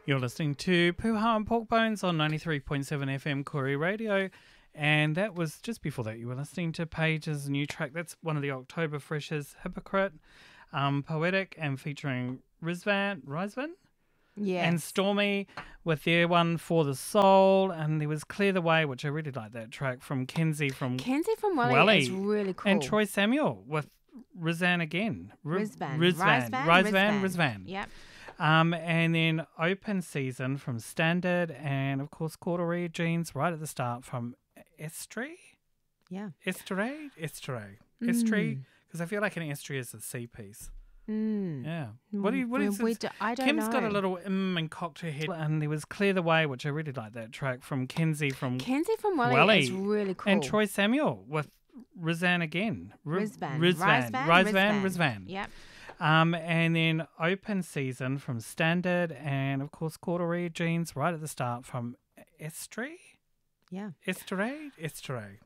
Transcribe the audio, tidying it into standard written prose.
You're listening to Puha and Pork Bones on 93.7 FM Koori Radio. And that was, just before that, you were listening to Paige's new track. That's one of the October Freshers, Hypocrite, Poetic, and featuring Rizvan? Yes. And Stormy with their one For the Soul. And there was Clear the Way, which I really like that track, from Kenzie from Welly is really cool. And Troy Samuel with Rizvan again. Rizvan. Yep. And then Open Season from Standard, and of course Corduroy Jeans right at the start from Estuary. Yeah. Estuary? Because I feel like an estuary is a sea piece. Yeah. What is this? I don't Kim's know. got a little and cocked her head. And there was Clear the Way, which I really like that track, from Kenzie from Welly is really cool. And Troy Samuel with Rizvan again. Rizvan. Yep. And then Open Season from Standard, and of course Corduroy Jeans right at the start from Estuary. Yeah. Estuary.